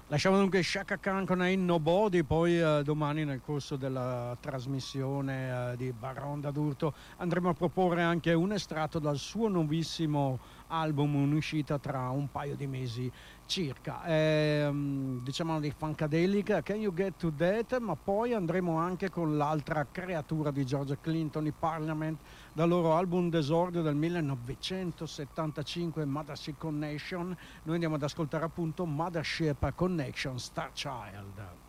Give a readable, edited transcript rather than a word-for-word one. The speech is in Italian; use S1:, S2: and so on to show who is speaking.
S1: Lasciamo dunque Chaka Khan con Ain't Nobody, poi domani nel corso della trasmissione di Baronda d'Urto andremo a proporre anche un estratto dal suo nuovissimo album in uscita tra un paio di mesi circa. Diciamo di Funkadelic, Can You Get To That, ma poi andremo anche con l'altra creatura di George Clinton, i Parliament, dal loro album d'esordio del 1975, Mothership Connection. Noi andiamo ad ascoltare appunto Mothership Connection, Star Child.